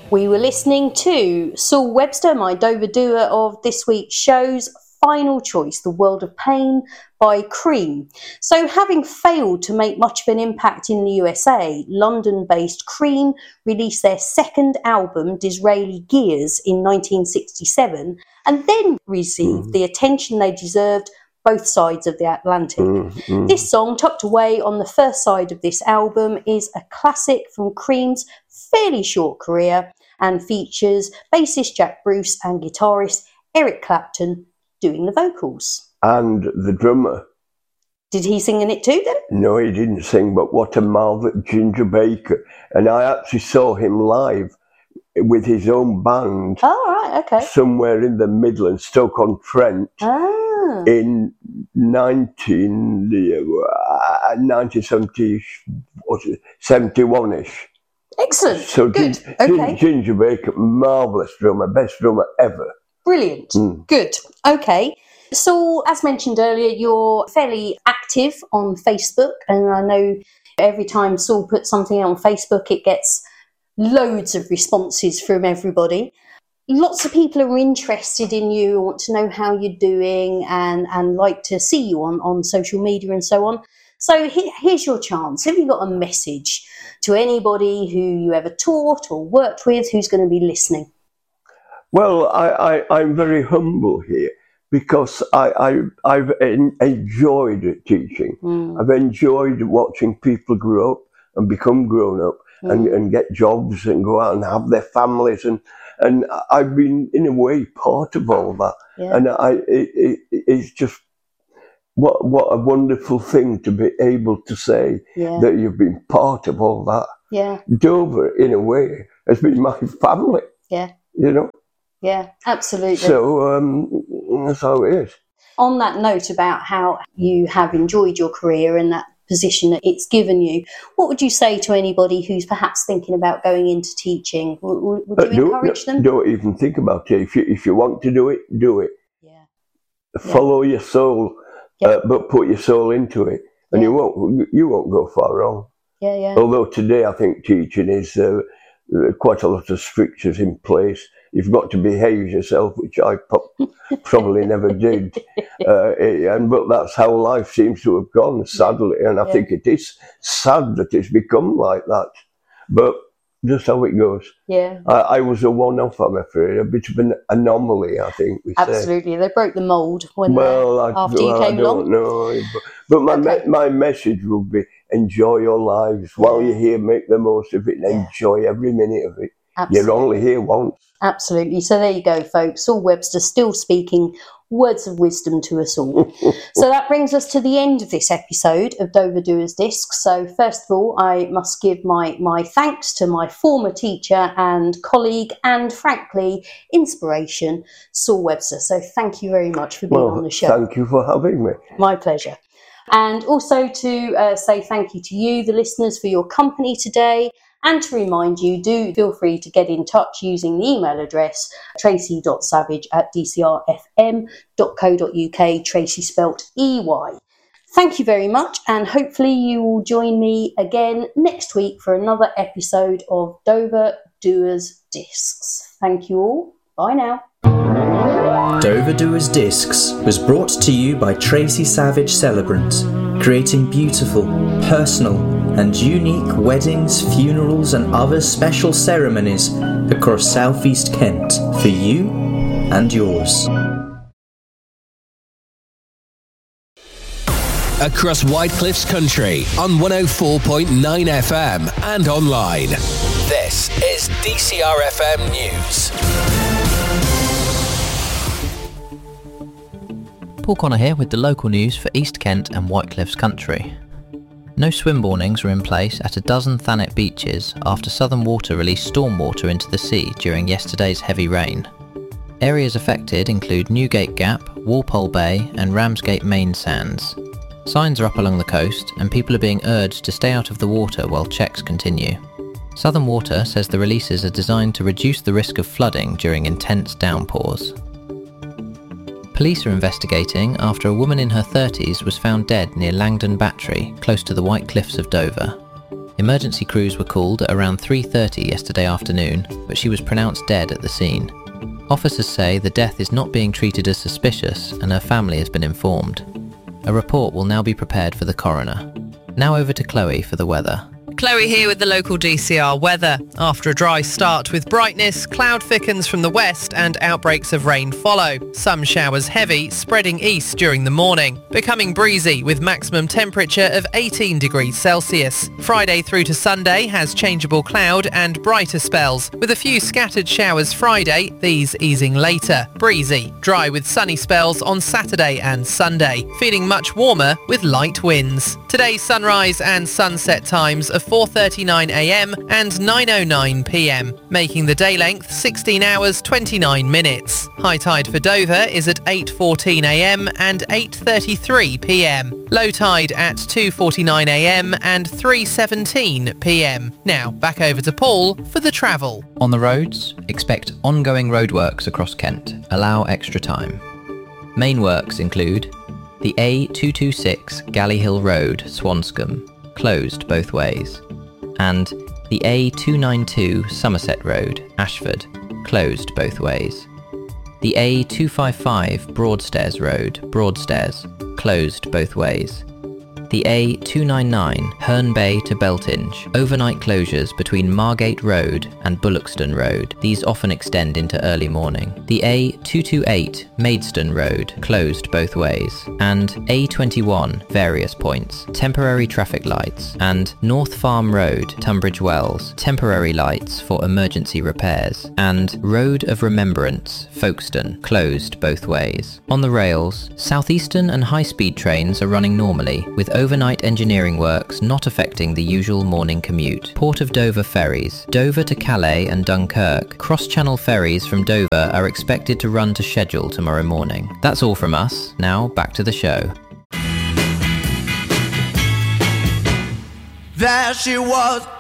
We were listening to Saul Webster, my Dover doer of this week's show's final choice, The World of Pain by Cream. So having failed to make much of an impact in the USA, London-based Cream released their second album, Disraeli Gears, in 1967, and then received the attention they deserved both sides of the Atlantic. This song, tucked away on the first side of this album, is a classic from Cream's fairly short career and features bassist Jack Bruce and guitarist Eric Clapton doing the vocals. And the drummer. Did he sing in it too then? No, he didn't sing, but what a marvel, Ginger Baker. And I actually saw him live with his own band. Oh, right, okay. Somewhere in the Midlands, Stoke-on-Trent. In 1971-ish. Excellent. So Good. Okay. Ginger Baker, marvellous drummer, best drummer ever. Brilliant. Good. Okay. So, as mentioned earlier, you're fairly active on Facebook, and I know every time Saul puts something on Facebook, it gets loads of responses from everybody. Lots of people are interested in you, want to know how you're doing, and like to see you on social media and so on. So here's your chance. Have you got a message to anybody who you ever taught or worked with who's going to be listening? Well, I'm very humble here because I've enjoyed teaching. I've enjoyed watching people grow up and become grown up and get jobs and go out and have their families, and I've been in a way part of all that. And it's just what a wonderful thing to be able to say that you've been part of all that. Dover, in a way, has been my family. You know. Yeah, absolutely. So that's how it is. On that note about how you have enjoyed your career and that position that it's given you, what would you say to anybody who's perhaps thinking about going into teaching? Would you encourage them? Don't even think about it. If you want to do it, do it. Follow your soul, but put your soul into it, and you won't go far wrong. Although today I think teaching is quite a lot of strictures in place. You've got to behave yourself, which I probably never did. But that's how life seems to have gone, sadly. And I think it is sad that it's become like that. But just how it goes. I was a one-off, I'm afraid. A bit of an anomaly, I think we say. Absolutely. They broke the mould after you came along. I don't know. But my message would be, enjoy your lives. While you're here, make the most of it and enjoy every minute of it. You're only here once. Absolutely. So there you go, folks. Saul Webster still speaking words of wisdom to us all. So that brings us to the end of this episode of Dover Doers Discs. So first of all, I must give my thanks to my former teacher and colleague and, frankly, inspiration, Saul Webster. So thank you very much for being on the show. Thank you for having me. My pleasure. And also to say thank you to you, the listeners, for your company today. And to remind you, do feel free to get in touch using the email address tracy.savage@dcrfm.co.uk, Tracy spelt EY. Thank you very much, and hopefully you will join me again next week for another episode of Dover Doers Discs. Thank you all. Bye now. Dover Doers Discs was brought to you by Tracy Savage Celebrant, creating beautiful, personal and unique weddings, funerals and other special ceremonies across southeast Kent for you and yours. Across Whitecliffs country on 104.9 FM and online. This is DCRFM News. Paul Connor here with the local news for East Kent and Whitecliffs country. No swim warnings are in place at a dozen Thanet beaches after Southern Water released stormwater into the sea during yesterday's heavy rain. Areas affected include Newgate Gap, Walpole Bay and Ramsgate Main Sands. Signs are up along the coast and people are being urged to stay out of the water while checks continue. Southern Water says the releases are designed to reduce the risk of flooding during intense downpours. Police are investigating after a woman in her 30s was found dead near Langdon Battery, close to the White Cliffs of Dover. Emergency crews were called at around 3:30 yesterday afternoon, but she was pronounced dead at the scene. Officers say the death is not being treated as suspicious and her family has been informed. A report will now be prepared for the coroner. Now over to Chloe for the weather. Chloe here with the local DCR weather. After a dry start with brightness, cloud thickens from the west and outbreaks of rain follow. Some showers heavy, spreading east during the morning. Becoming breezy with maximum temperature of 18 degrees Celsius. Friday through to Sunday has changeable cloud and brighter spells, with a few scattered showers Friday, these easing later. Breezy, dry with sunny spells on Saturday and Sunday. Feeling much warmer with light winds. Today's sunrise and sunset times are 4:39 a.m. and 9:09 p.m, making the day length 16 hours 29 minutes. High tide for Dover is at 8:14 a.m. and 8:33 p.m. Low tide at 2:49 a.m. and 3:17 p.m. Now back over to Paul for the travel. On the roads, expect ongoing roadworks across Kent. Allow extra time. Main works include the A226 Galley Hill Road, Swanscombe, closed both ways, and the A292 Somerset Road, Ashford, closed both ways. The A255 Broadstairs Road, Broadstairs, closed both ways. The A299 Herne Bay to Beltinge, overnight closures between Margate Road and Bullockston Road. These often extend into early morning. The A228 Maidstone Road, closed both ways. And A21 various points, temporary traffic lights. And North Farm Road, Tunbridge Wells, temporary lights for emergency repairs. And Road of Remembrance, Folkestone, closed both ways. On the rails, Southeastern and high-speed trains are running normally, with overnight engineering works not affecting the usual morning commute. Port of Dover ferries, Dover to Calais and Dunkirk. Cross-channel ferries from Dover are expected to run to schedule tomorrow morning. That's all from us. Now back to the show. There she was,